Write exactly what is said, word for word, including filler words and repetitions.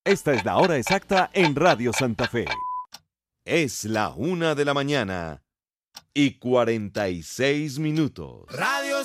Esta es la hora exacta en Radio Santa Fe. Es la una de la mañana y cuarenta y seis minutos. Radio